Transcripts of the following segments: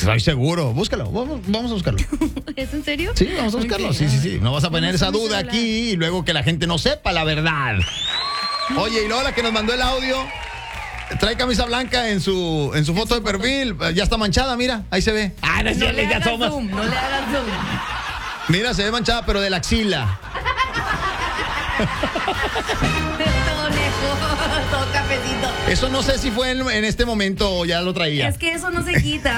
Estoy seguro. Búscalo. Vamos a buscarlo. ¿Es en serio? Sí, vamos a buscarlo. Ok, Sí. No vas a poner esa duda celular. aquí y luego que la gente no sepa la verdad. Oye, y luego la que nos mandó el audio trae camisa blanca en su foto de perfil. Ya está manchada, mira. Ahí se ve. Ah, no, No le hagas zoom, no le hagas zoom. Mira, se ve manchada, pero de la axila. Todo lejos, todo cafecito. Eso no sé si fue en este momento o ya lo traía. Es que eso no se quita.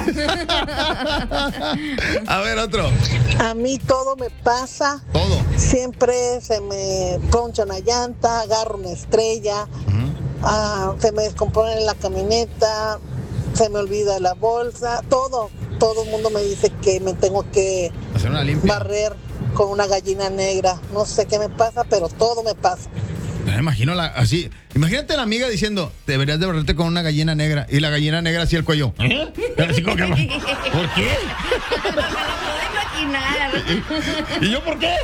A ver, otro. A mí todo me pasa. Todo. Siempre se me poncha una llanta, agarro una estrella, se me descompone la camioneta, se me olvida la bolsa, todo. Todo el mundo me dice que me tengo que Hacer una limpia. barrer con una gallina negra. No sé qué me pasa, pero todo me pasa. Me imagino así. Imagínate la amiga diciendo, deberías de barrerte con una gallina negra. Y la gallina negra así el cuello. Así como que, ¿por qué? Me lo puedo imaginar. ¿Y yo por qué?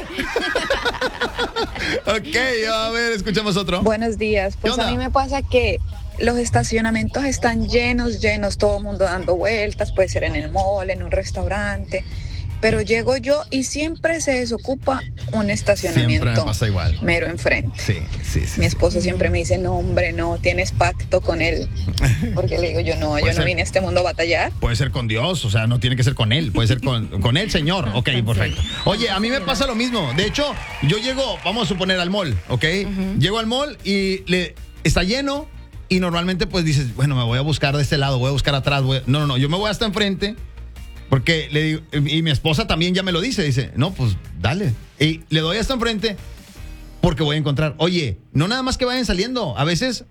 Ok, a ver, escuchamos otro. Buenos días. Pues ¿Qué onda? a mí me pasa que los estacionamientos están llenos, todo el mundo dando vueltas, puede ser en el mall, en un restaurante, pero llego yo y siempre se desocupa un estacionamiento. Siempre me pasa igual. Mero enfrente. Sí. Mi esposo siempre me dice, no hombre, no, tienes pacto con él, porque le digo, yo no vine a este mundo a batallar. Puede ser con Dios, o sea, no tiene que ser con él, puede ser con el Señor. Ok, perfecto. Oye, a mí me pasa lo mismo. De hecho, yo llego, vamos a suponer, al mall, ¿ok? Llego al mall y está lleno y normalmente pues dices, bueno, me voy a buscar de este lado, voy a buscar atrás. No, yo me voy hasta enfrente porque le digo, y mi esposa también ya me lo dice, no, pues dale. Y le doy hasta enfrente porque voy a encontrar. Oye, no nada más que vayan saliendo, a veces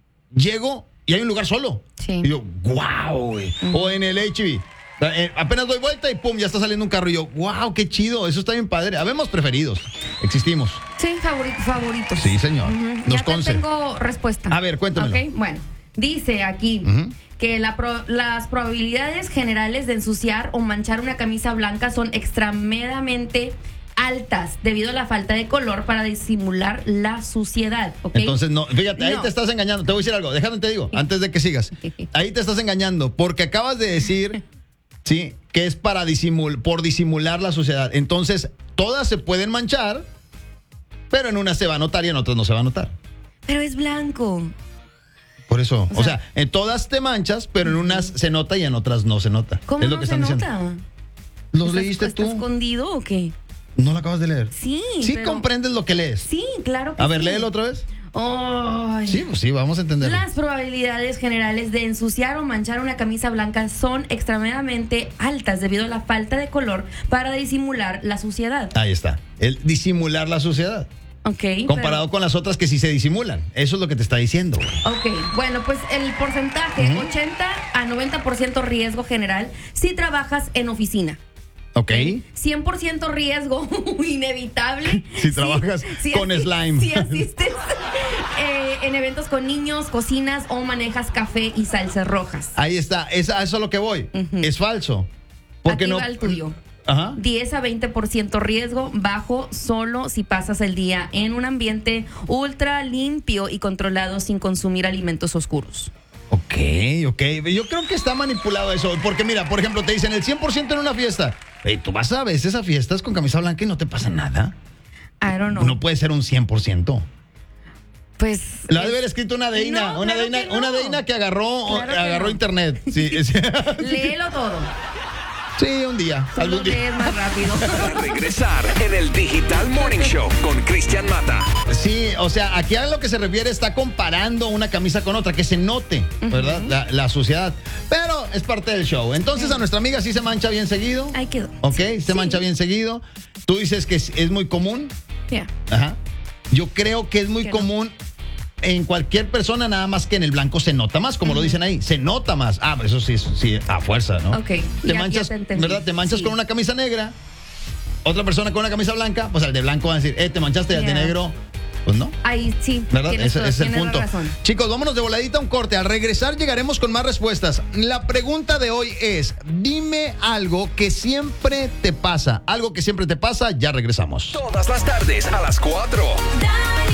llego y hay un lugar solo. Sí. Y yo, wow, güey. O en el HB. Apenas doy vuelta y pum, ya está saliendo un carro. Y yo, wow, qué chido, eso está bien padre. Habemos preferidos. Existimos. Sí, favoritos. Sí, señor. Nos Ya te conce. tengo respuesta. A ver, cuéntamelo. Ok, bueno. Dice aquí que las probabilidades generales de ensuciar o manchar una camisa blanca son extremadamente altas debido a la falta de color para disimular la suciedad, ¿ok? Entonces, no, fíjate, ahí No. te estás engañando. Te voy a decir algo, déjame te digo, antes de que sigas. Ahí te estás engañando, porque acabas de decir, sí, que es por disimular la suciedad. Entonces, todas se pueden manchar, pero en unas se va a notar y en otras no se va a notar. Pero es blanco. Por eso, O sea, en todas te manchas, pero en unas se nota y en otras no se nota. ¿Cómo es lo no que se están diciendo. nota? ¿Los ¿Está- leíste ¿Está tú? escondido o qué? ¿No lo acabas de leer? Sí. ¿Sí pero- comprendes lo que lees? Sí, claro que A ver, sí. léelo otra vez. Ay. Sí, pues sí, vamos a entenderlo. Las probabilidades generales de ensuciar o manchar una camisa blanca son extremadamente altas debido a la falta de color para disimular la suciedad. Ahí está. El disimular la suciedad. Ok. Comparado con las otras que sí se disimulan. Eso es lo que te está diciendo. Ok, bueno, pues el porcentaje, 80 a 90% riesgo general si trabajas en oficina. ¿Ok? 100% riesgo inevitable. Si trabajas con slime. Si asistes en eventos con niños, cocinas o manejas café y salsas rojas. Ahí está. Eso es a lo que voy. Es falso. Porque Aquí no. va el tuyo. Ajá. 10 a 20% riesgo bajo solo si pasas el día en un ambiente ultra limpio y controlado sin consumir alimentos oscuros. Ok. Yo creo que está manipulado eso. Porque mira, por ejemplo, te dicen el 100% en una fiesta. Tú vas a veces a fiestas con camisa blanca y no te pasa nada. I don't know. No puede ser un 100%. Pues. Lo ha de haber escrito una deina. No, una claro deina, que no. una deina que agarró, Claro que agarró no. internet. Sí, Léelo todo. sí, un día. Tú lo Algún día. lees más rápido. Regresar en el Digital Morning Show con Cristian Mata. Sí, o sea, aquí a lo que se refiere está comparando una camisa con otra, que se note, ¿verdad? La suciedad. Pero es parte del show. Entonces a nuestra amiga sí se mancha bien seguido. Ahí quedó. Ok, se Sí. mancha bien seguido. Tú dices que es muy común. Yeah. Ajá. Yo creo que es muy Que no. común en cualquier persona, nada más que en el blanco se nota más, como lo dicen ahí, se nota más. Ah, pero eso sí, a fuerza, ¿no? Ok, Te ya manchas, te entendí. ¿verdad? Te manchas Sí. con una camisa negra, otra persona con una camisa blanca, pues al de blanco van a decir, te manchaste, y al de Yeah. negro, pues no. Ahí sí. ¿Verdad? Tienes Ese es el tienes punto. razón. Chicos, vámonos de voladita a un corte. Al regresar llegaremos con más respuestas. La pregunta de hoy es, dime algo que siempre te pasa. Algo que siempre te pasa, ya regresamos. Todas las tardes a las 4.